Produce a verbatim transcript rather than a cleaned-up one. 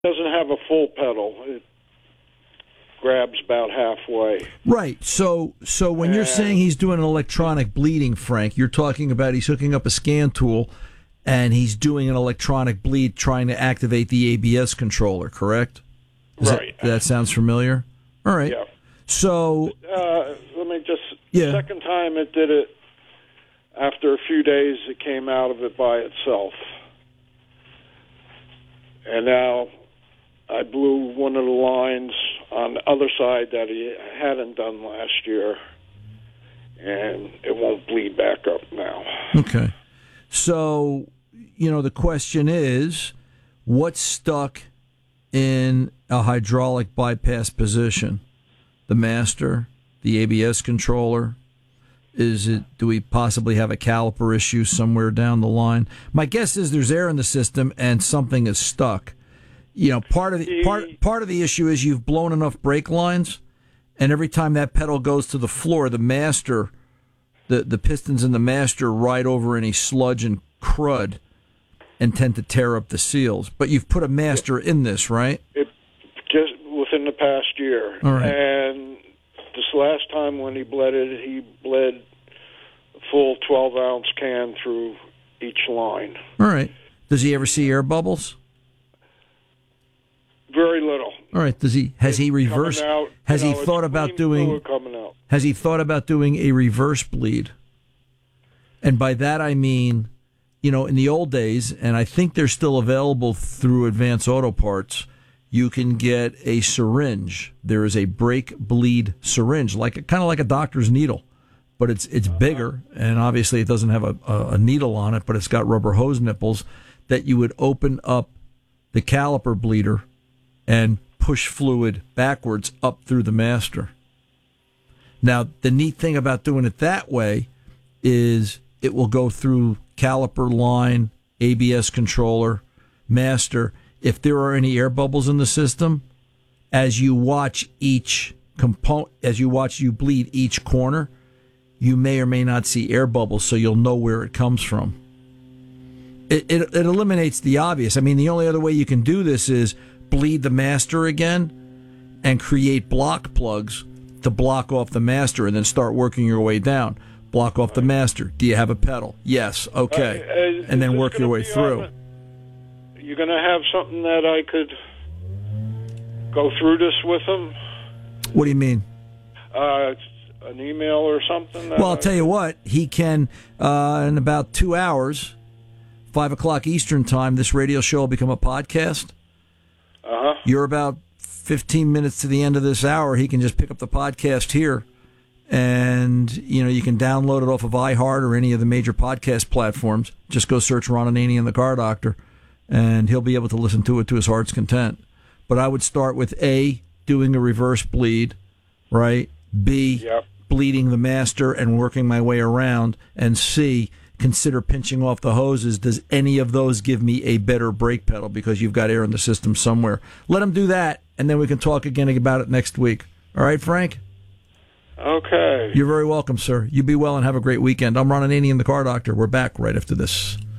doesn't have a full pedal. It grabs about halfway. Right. So so when and, you're saying he's doing an electronic bleeding, Frank, you're talking about he's hooking up a scan tool and he's doing an electronic bleed trying to activate the A B S controller, correct? Is right. That, that sounds familiar? All right. Yeah. So... Uh, let me just... Yeah. The second time it did it, after a few days, it came out of it by itself. And now I blew one of the lines on the other side that he hadn't done last year, and it won't bleed back up now. Okay. So, you know, the question is, what's stuck in a hydraulic bypass position? The master, the A B S controller? Is it? Do we possibly have a caliper issue somewhere down the line? My guess is there's air in the system and something is stuck. You know, part of the part part of the issue is you've blown enough brake lines, and every time that pedal goes to the floor, the master, the the pistons in the master ride over any sludge and crud, and tend to tear up the seals. But you've put a master in this, right? It just within the past year. All right. And this last time when he bled it, he bled a full twelve ounce can through each line. All right. Does he ever see air bubbles? Very little. All right. Does he? Has he reversed? Out, has you he know, thought about doing? Coming out. Has he thought about doing a reverse bleed? And by that I mean, you know, in the old days, and I think they're still available through Advance Auto Parts, you can get a syringe. There is a brake bleed syringe, like kind of like a doctor's needle, but it's it's bigger, and obviously it doesn't have a, a, a needle on it, but it's got rubber hose nipples that you would open up the caliper bleeder and push fluid backwards up through the master. Now, the neat thing about doing it that way is it will go through caliper line, A B S controller, master. If there are any air bubbles in the system, as you watch each component, as you watch you bleed each corner, you may or may not see air bubbles, so you'll know where it comes from. It, it, it eliminates the obvious. I mean, the only other way you can do this is bleed the master again and create block plugs to block off the master and then start working your way down. Block off the master. Do you have a pedal? Yes. Okay. Uh, uh, and then work your way through. On, you're going to have something that I could go through this with him? What do you mean? Uh, an email or something? Well, I'll I, tell you what. He can, uh, in about two hours, five o'clock Eastern time, this radio show will become a podcast. Uh-huh. You're about fifteen minutes to the end of this hour. He can just pick up the podcast here, and you know you can download it off of iHeart or any of the major podcast platforms. Just go search Ron Ananian the Car Doctor, and he'll be able to listen to it to his heart's content. But I would start with A, doing a reverse bleed, right? B, yep. bleeding the master and working my way around, and C, consider pinching off the hoses. Does any of those give me a better brake pedal because you've got air in the system somewhere? Let him do that, and then we can talk again about it next week. All right, Frank? Okay. You're very welcome, sir. You be well and have a great weekend. I'm Ron Ananian the Car Doctor. We're back right after this.